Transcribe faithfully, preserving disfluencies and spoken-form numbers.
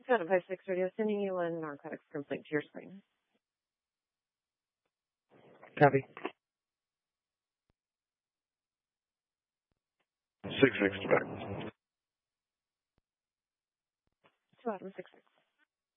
Seven five six radio, sending you a narcotics complaint to your screen. Copy. Six six back. Two Adam six six.